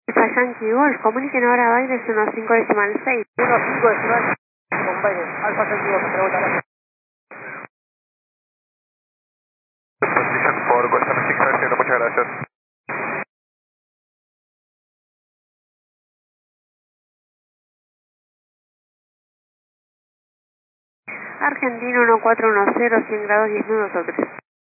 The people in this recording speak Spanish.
Alfa Yankee Golf, comuniquen ahora a Baires 15.6. 15.6 con Baires, Alfa Yankee Golf, pregunta, gracias. Position for Golf 6, muchas gracias. Argentino 1410, 100 grados 10 minutos 3.